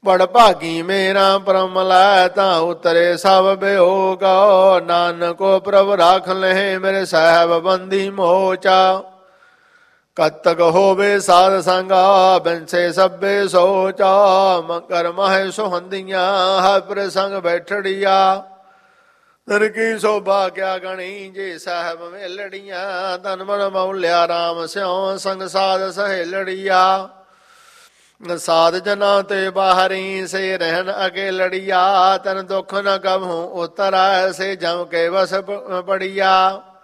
ਬੜ ਭਾਗੀ ਮੇਰਾ ਪਰਮ ਲੈ ਤਾਂ ਉਤਰੇ ਸਭ ਬਿਯੋਗ। ਨਾਨਕੋ ਪ੍ਰਭ ਰਾਖ ਲਹਿ ਮੇਰੇ ਸਾਹਿਬ ਬੰਦੀ ਮੋਚਾ। ਕਤਕ ਹੋਵੇ ਸਾਧ ਸੰਗਾ ਬਿਨਸੇ ਸਭੇ ਸੋਚਾ। ਮਕਰ ਮਹਿ ਸੁਹੰਦੀਆਂ ਹਰ ਪ੍ਰਸੰਗ ਬੈਠੜੀਆ। ਤਨ ਕੀ ਸੋਭਾ ਕਿਆ ਗਣੀ ਜੇ ਸਾਹਿਬ ਮੇਲੜੀਆਂ। ਤਨ ਮਨ ਮੌਲਿਆ ਰਾਮ ਸਿਉ ਸੰਗ ਸਾਧ ਸਹੇਲੜੀਆ। ਸਾਧ ਜਨਾ ਤੇ ਬਾਹਰੀ ਸੇ ਰਹਿਣ ਅਗੇ ਲੜੀਆ। ਤਨ ਦੁਖ ਨ ਕਬਹੂ ਉਤਰੈ ਸੇ ਜਮ ਕੇ ਵਸ ਪੜੀਆ।